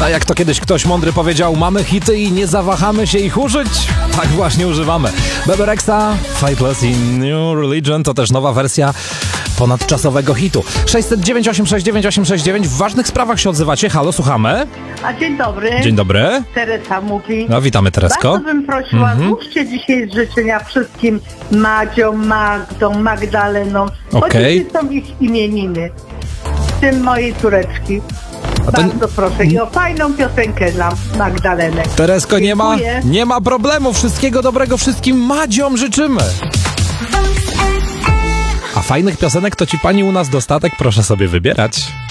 A jak to kiedyś ktoś mądry powiedział, mamy hity i nie zawahamy się ich użyć? Tak właśnie używamy. Bebe Rexha, Faithless i New Religion to też nowa wersja ponadczasowego hitu. 609 869 869. W ważnych sprawach się odzywacie. Halo, słuchamy. A dzień dobry. Dzień dobry. Teresa mówi. No, witamy, Teresko. Bardzo bym prosiła, złóżcie dzisiaj życzenia wszystkim Madziom, Magdą, Magdalenom. Okej. Bo dzisiaj są ich imieniny. W tym mojej córeczki. A to- Bardzo proszę. I o fajną piosenkę dla Magdalenek. Teresko, Dziękuję. nie ma problemu. Wszystkiego dobrego wszystkim Madziom życzymy. A fajnych piosenek to ci pani u nas dostatek, proszę sobie wybierać.